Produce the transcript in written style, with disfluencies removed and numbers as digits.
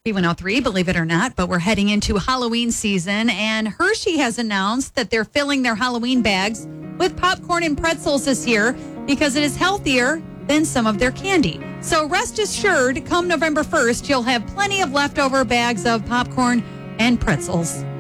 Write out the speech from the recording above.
B103, believe it or not, but we're heading into Halloween season, and Hershey has announced that they're filling their Halloween bags with popcorn and pretzels this year because it is healthier than some of their candy. So rest assured, come November 1st, you'll have plenty of leftover bags of popcorn and pretzels.